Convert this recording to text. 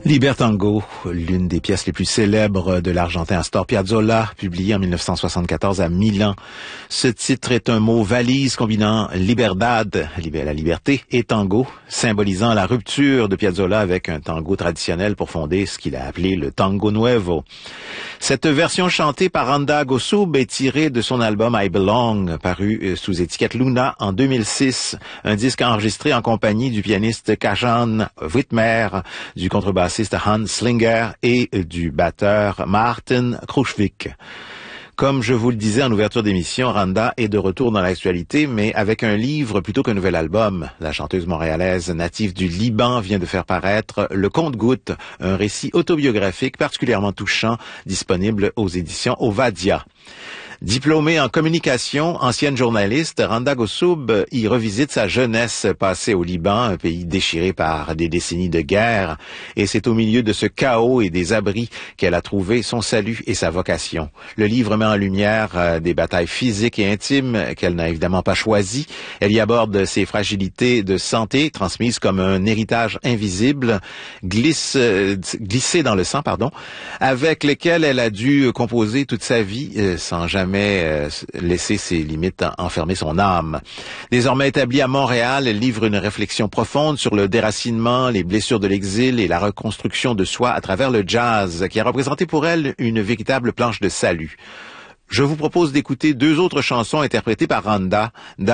Libertango, l'une des pièces les plus célèbres de l'Argentin Astor Piazzolla, publiée en 1974 à Milan. Ce titre est un mot valise combinant liberdad, la liberté, et tango, symbolisant la rupture de Piazzolla avec un tango traditionnel pour fonder ce qu'il a appelé le tango nuevo. Cette version chantée par Randa Gossoub est tirée de son album I Belong, paru sous étiquette Luna en 2006, un disque enregistré en compagnie du pianiste Kajan Whitmer, du contrebassiste Hans Slinger et du batteur Martin Krushvik. Comme je vous le disais en ouverture d'émission, Randa est de retour dans l'actualité, mais avec un livre plutôt qu'un nouvel album. La chanteuse montréalaise native du Liban vient de faire paraître Le Compte-Gouttes, un récit autobiographique particulièrement touchant, disponible aux éditions Ovadia. Diplômée en communication, ancienne journaliste, Randa Gossoub y revisite sa jeunesse passée au Liban, un pays déchiré par des décennies de guerre, et c'est au milieu de ce chaos et des abris qu'elle a trouvé son salut et sa vocation. Le livre met en lumière des batailles physiques et intimes qu'elle n'a évidemment pas choisies. Elle y aborde ses fragilités de santé, transmises comme un héritage invisible, glissé dans le sang, avec lesquelles elle a dû composer toute sa vie sans jamais laisser ses limites enfermer son âme. Désormais établie à Montréal, elle livre une réflexion profonde sur le déracinement, les blessures de l'exil et la reconstruction de soi à travers le jazz, qui a représenté pour elle une véritable planche de salut. Je vous propose d'écouter deux autres chansons interprétées par Randa.